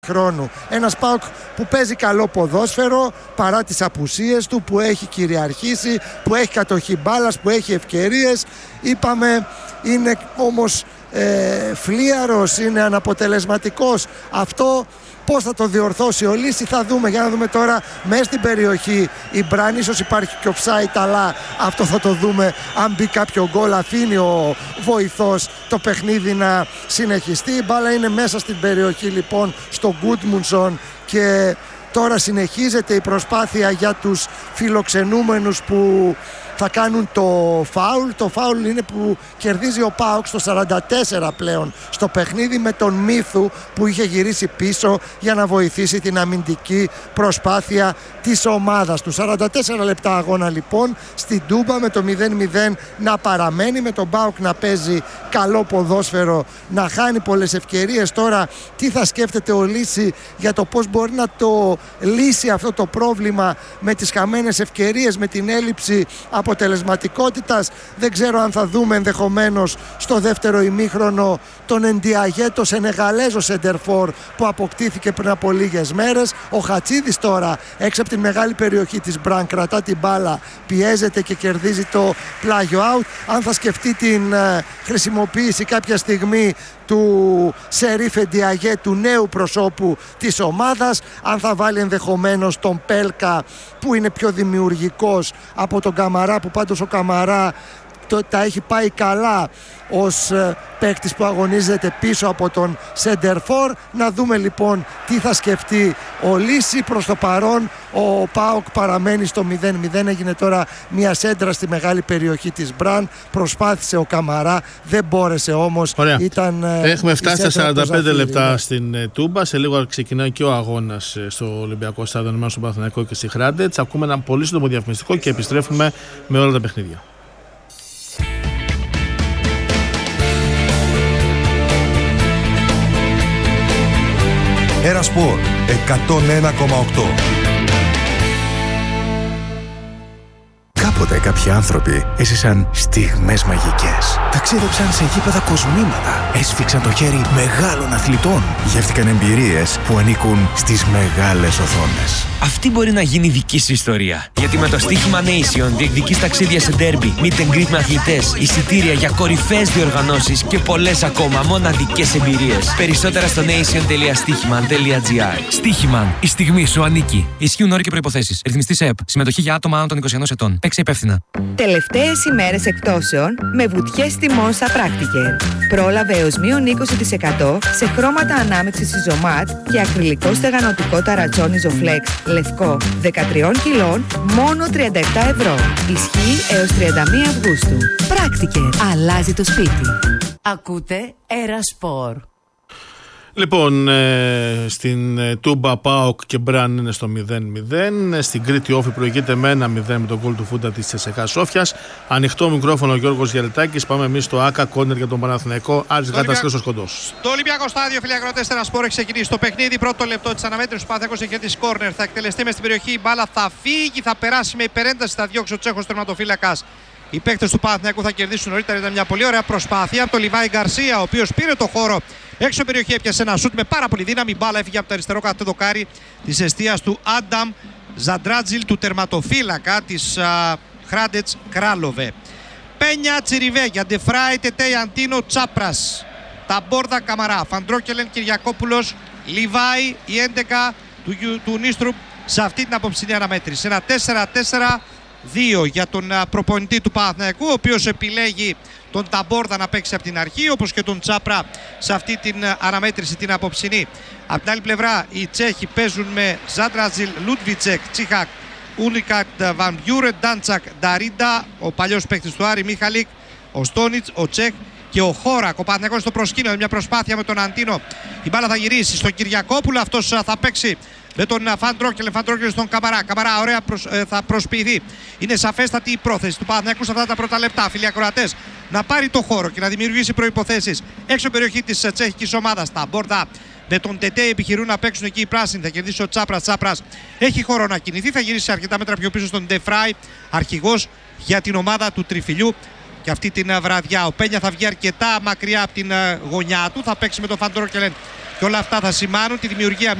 χρόνου. Ένας ΠΑΟΚ που παίζει καλό ποδόσφαιρο παρά τις απουσίες του, που έχει κυριαρχήσει, που έχει κατοχή μπάλας, που έχει ευκαιρίες. Είπαμε, είναι όμως φλίαρος, είναι αναποτελεσματικός. Αυτό πώς θα το διορθώσει ο Λύση θα δούμε. Για να δούμε τώρα μέσα στην περιοχή η Μπραν, ίσως υπάρχει και offside, αλλά αυτό θα το δούμε αν μπει κάποιο γκολ. Αφήνει ο βοηθός το παιχνίδι να συνεχιστεί. Η μπάλα είναι μέσα στην περιοχή λοιπόν στο Γκούντμουνσον και τώρα συνεχίζεται η προσπάθεια για τους φιλοξενούμενους που θα κάνουν το φάουλ. Το φάουλ είναι που κερδίζει ο ΠΑΟΚ στο 44 πλέον στο παιχνίδι, με τον Μύθου που είχε γυρίσει πίσω για να βοηθήσει την αμυντική προσπάθεια της ομάδας του. 44 λεπτά αγώνα λοιπόν στην Τούμπα, με το 0-0 να παραμένει, με τον ΠΑΟΚ να παίζει καλό ποδόσφαιρο, να χάνει πολλές ευκαιρίες. Τώρα τι θα σκέφτεται ο Λύση για το πώς μπορεί να το λύσει αυτό το πρόβλημα με τις χαμένες ευκαιρίες, με την έλλειψη αποτελεσματικότητας. Δεν ξέρω αν θα δούμε ενδεχομένως στο δεύτερο ημίχρονο τον Εντιαγέ, το Σενεγαλέζο σεντερφόρ που αποκτήθηκε πριν από λίγες μέρες. Ο Χατσίδης τώρα έξω από την μεγάλη περιοχή της Μπραν κρατά την μπάλα, πιέζεται και κερδίζει το πλάγιο out. Αν θα σκεφτεί την χρησιμοποίηση κάποια στιγμή του Σερίφ Εντιαγέ, του νέου προσώπου της ομάδας, αν θα βάλει ενδεχομένως τον Πέλκα που είναι πιο δημιουργικός από τον Καμαρά, που πάντως ο Καμαρά τα έχει πάει καλά ως παίκτης που αγωνίζεται πίσω από τον σεντερφόρ. Να δούμε λοιπόν τι θα σκεφτεί ο Λύση. Προς το παρόν ο ΠΑΟΚ παραμένει στο 0-0. Έγινε τώρα μια σέντρα στη μεγάλη περιοχή της Μπραν, προσπάθησε ο Καμαρά, δεν μπόρεσε όμως. Έχουμε φτάσει στα 45 λεπτά στην Τούμπα. Σε λίγο ξεκινάει και ο αγώνας στο Ολυμπιακό Στάδιο, στον Παναθηναϊκό και στη Χράντετς. Ακούμε ένα πολύ σύντομο διαφημιστικό και επιστρέφουμε με όλα τα παιχνίδια. Ερασπορ 101,8. Κάποτε κάποιοι άνθρωποι έζησαν στιγμές μαγικές. Ταξίδεψαν σε γήπεδα κοσμήματα. Έσφιξαν το χέρι μεγάλων αθλητών. Γεύτηκαν εμπειρίες που ανήκουν στις μεγάλες οθόνες. Αυτή μπορεί να γίνει δική σου ιστορία. Γιατί με το στοίχημα Nation διεκδικείς ταξίδια σε ντέρμπι, meet and greet με αθλητές, εισιτήρια για κορυφαίες διοργανώσεις και πολλές ακόμα μοναδικές εμπειρίες. Περισσότερα στο nation.stichiman.gr. Stichiman, η στιγμή σου ανήκει. Ισχύουν όροι και προϋποθέσεις. Ρυθμιστής ΕΠ. Συμμετοχή για άτομα άνω των 21 ετών. Παίξε υπεύθυνα. Τελευταίες ημέρες εκπτώσεων με βουτιές τιμών στα Πράκτικερ. Πρόλαβε έως μείον 20% σε χρώματα ανάμειξης Ιζωμάτ και ακριλικό στεγανοτικό ταρατσόνι Ζοφλέξ λευκό 13 κιλών, μόνο 37 ευρώ. Ισχύει έως 31 Αυγούστου. Πράκτικερ. Αλλάζει το σπίτι. Ακούτε Ερασπορ. Λοιπόν, στην Τούμπα ΠΑΟΚ και Μπραν είναι στο 0-0. Στην Κρήτη Όφη προηγείται με 1-0 με τον γκολ του Φούντα της ΣΕΚΑ Σόφιας. Ανοιχτό μικρόφωνο ο Γιώργος Γερετάκης. Πάμε εμείς στο ΆΚΑ, κόρνερ για τον Παναθηναϊκό. Άρης Γάτας, Χρήστος Κοντός. Το Ολυμπιακό Στάδιο, φίλοι ακροατές, Ερασπορ, έχει ξεκινήσει το παιχνίδι. Πρώτο λεπτό της αναμέτρησης, ο Παναθηναϊκός έχει κερδίσει κόρνερ. Θα εκτελεστεί μες στην περιοχή. Η μπάλα θα φύγει, θα περάσει με υπερένταση, θα διώξει ο Τσέχος τερματοφύλακας. Οι παίκτες του Παναθηναϊκού θα κερδίσουν νωρίτερα. Ήταν μια πολύ ωραία προσπάθεια από τον Λιβάη Γκαρσία, ο οποίος πήρε το χώρο έξω περιοχή, έπιασε ένα σούτ με πάρα πολύ δύναμη. Μπάλα έφυγε από το αριστερό κατεδοκάρι της εστίας του Άνταμ Ζαντράτζιλ, του τερματοφύλακα της Χράντετς Κράλοβε. Πένια Τσιριβέγια, Ντεφράι Τετέι Αντίνο Τσάπρας, Ταμπόρδα Καμαρά, Φαντρόκελεν Κυριακόπουλος, Λιβάη, η 11 του Νίστρουπ σε αυτή την απόψινή αναμέτρηση. Ένα 4-4-2 για τον προπονητή του Παναθηναϊκού, ο οποίος επιλέγει τον Ταμπόρδα να παίξει από την αρχή, όπως και τον Τσάπρα σε αυτή την αναμέτρηση την απόψινή. Από την άλλη πλευρά οι Τσέχοι παίζουν με Ζάντραζιλ, Λούντβιτσεκ, Τσίχακ, Ούνικατ, Βαν Μπιούρε, Ντάντσακ, Νταρίντα, ο παλιός παίκτης του Άρη Μίχαλικ, ο Στόνιτς, ο Τσέχ και ο Χόρακ. Ο Παναθηναϊκός στο προσκήνιο, μια προσπάθεια με τον Αντίνο. Η μπάλα θα γυρίσει στον Κυριακόπουλο, αυτός θα παίξει με τον Φαντρόκελ στον Καμαρά. Καμαρά, ωραία θα προσποιηθεί. Είναι σαφέστατη η πρόθεση του Παναθηναϊκού σε αυτά τα πρώτα λεπτά, φίλοι ακροατές, να πάρει το χώρο και να δημιουργήσει προϋποθέσεις έξω περιοχή της τσέχικης ομάδας. Τα Μπόρδα με τον Τετέ επιχειρούν να παίξουν εκεί οι πράσινοι. Θα κερδίσει ο Τσάπρας. Τσάπρας έχει χώρο να κινηθεί. Θα γυρίσει αρκετά μέτρα πιο πίσω στον Ντεφράι, αρχηγός για την ομάδα του Τριφυλιού. Και αυτή την βραδιά ο Πένια θα βγει αρκετά μακριά από την γωνιά του. Θα παίξει με τον Φαντρόκελεν Και όλα αυτά θα σημάνουν τη δημιουργία